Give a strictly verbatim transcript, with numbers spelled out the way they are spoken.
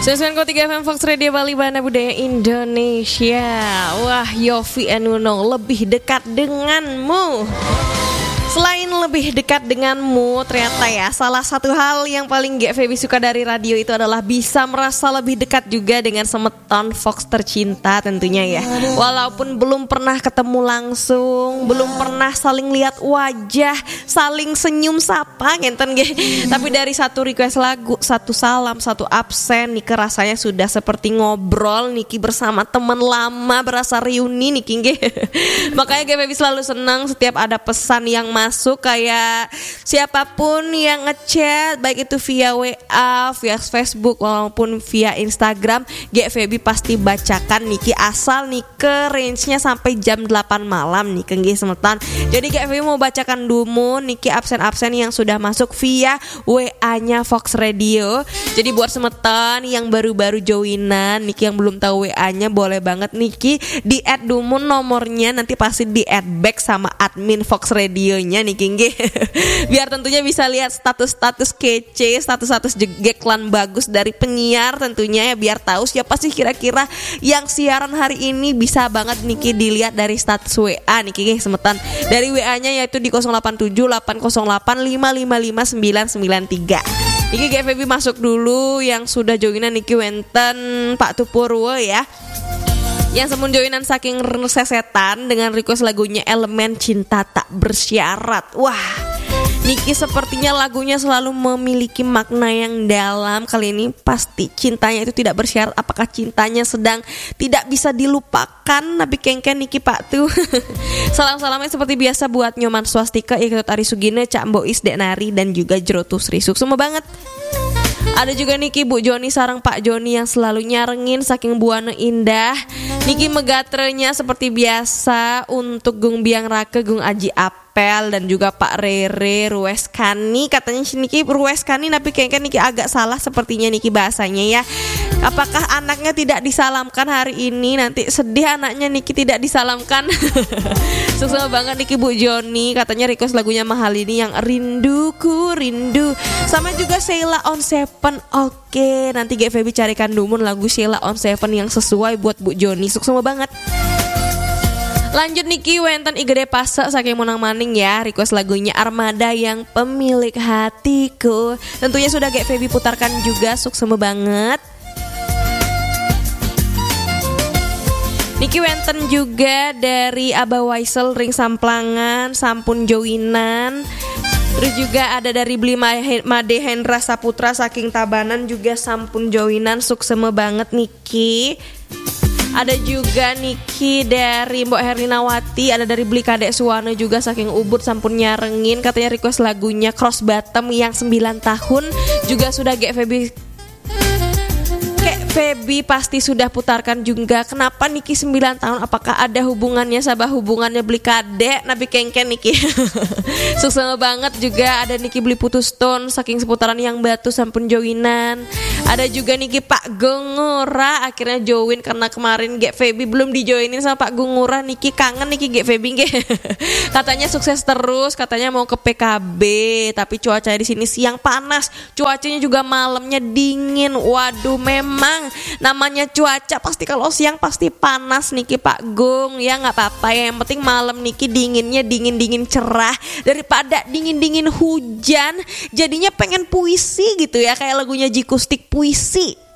sembilan koma tiga F M Fox Radio Bali, Bana Budaya Indonesia. Wah, Yovie and Nuno, lebih dekat denganmu. Selain lebih dekat denganmu, ternyata ya salah satu hal yang paling G Feby suka dari radio itu adalah bisa merasa lebih dekat juga dengan semeton Fox tercinta tentunya ya. Walaupun belum pernah ketemu langsung, belum pernah saling lihat wajah, saling senyum sapa ngenten ge. Tapi dari satu request lagu, satu salam, satu absen, Niki rasanya sudah seperti ngobrol Niki bersama teman lama, berasa reuni Niki ge. Makanya G Feby selalu senang setiap ada pesan yang masuk, kayak siapapun yang ngechat baik itu via W A, via Facebook maupun via Instagram, G Feby pasti bacakan Niki, asal nih ke range-nya sampai jam delapan malam nih kenggih semetan. Jadi G Feby mau bacakan dulu Niki absen-absen yang sudah masuk via W A-nya Fox Radio. Jadi buat semetan yang baru-baru joinan Niki, yang belum tahu W A-nya, boleh banget Niki di add dulu nomornya, nanti pasti di add back sama admin Fox Radio-nya nih Kingge. Biar tentunya bisa lihat status-status kece, status-status jegeklan bagus dari penyiar tentunya ya, biar tahu siapa sih kira-kira yang siaran hari ini. Bisa banget Niki dilihat dari status W A nih Kingge semetan. Dari W A-nya yaitu di nol delapan tujuh delapan nol delapan lima lima lima sembilan sembilan tiga. Niki G Feby masuk dulu yang sudah joinan Niki wenten Pak Tupurwo ya, yang semun joinan saking sesetan dengan request lagunya Elemen Cinta Tak Bersyarat. Wah, Niki sepertinya lagunya selalu memiliki makna yang dalam. Kali ini pasti cintanya itu tidak bersyarat. Apakah cintanya sedang tidak bisa dilupakan? Tapi kengken Niki Pak tuh. Salam-salamnya seperti biasa buat Nyoman Swastika, Ikut Ari Sugine, Cak Mbois, Dek Nari, dan juga Jerotus Risuk. Semua banget. Ada juga Niki Bu Joni sarang Pak Joni yang selalu nyarengin saking buana indah. Niki megatrenya seperti biasa untuk Gung Biang Rake, Gung Aji Apel, dan juga Pak Rere Rues Kani. Katanya Niki Rues Kani, tapi kayaknya Niki agak salah sepertinya Niki bahasanya ya. Apakah anaknya tidak disalamkan hari ini? Nanti sedih anaknya Niki tidak disalamkan. Sukses banget Niki Bu Joni. Katanya request lagunya mahal ini yang Rinduku Rindu, sama juga Sheila on Seven. Oke, nanti G Feby carikan dumun lagu Sheila on Seven yang sesuai buat Bu Joni. Sukses banget. Lanjut Niki wenten Igede Pase saking monang maning ya, request lagunya Armada yang Pemilik Hatiku. Tentunya sudah G Feby putarkan juga. Sukses banget. Niki wenten juga dari Abah Waisel Ring Samplangan, Sampun Jowinan. Terus juga ada dari Beli Made Hendra Saputra saking Tabanan juga Sampun Jowinan. Sukseme banget Niki. Ada juga Niki dari Mbok Herlinawati, ada dari Beli Kadek Suwana juga saking Ubud Sampun nyarengin. Katanya request lagunya Cross Bottom yang sembilan tahun juga sudah G Feby Feby pasti sudah putarkan juga. Kenapa Niki sembilan tahun? Apakah ada hubungannya sama hubungannya Beli Kadek? Nabi kengken Niki. Sukses banget juga. Ada Niki Beli Putus Stone saking seputaran Yang Batu Sampun joinan. Ada juga Niki Pak Gungura akhirnya join karena kemarin G Feby belum dijoinin sama Pak Gungura. Niki kangen Niki G Feby nge. Katanya sukses terus, katanya mau ke P K B, tapi cuacanya di sini siang panas, cuacanya juga malamnya dingin. Waduh, memang namanya cuaca pasti kalau siang pasti panas Niki Pak Gung. Ya nggak apa-apa ya, yang penting malam Niki dinginnya dingin-dingin cerah daripada dingin-dingin hujan. Jadinya pengen puisi gitu ya, kayak lagunya Jikustik Puisi.